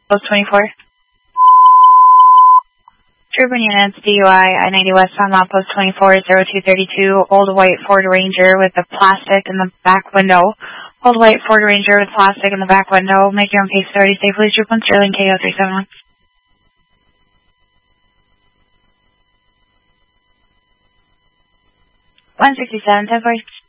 Post 24. Trooper units, DUI, I-90 westbound, mile post 24, 0232, old white Ford Ranger with the plastic in the back window. Old white Ford Ranger with plastic in the back window. Make your own case 30 safely. Troop 1 Sterling KO 371. 167, 10-4.